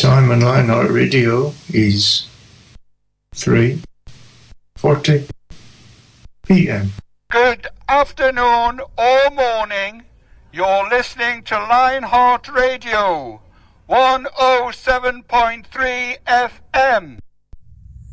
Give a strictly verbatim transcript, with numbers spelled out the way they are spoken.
time on Lionheart Radio is three forty p.m. Good afternoon or morning. You're listening to Lionheart Radio, one oh seven point three F M.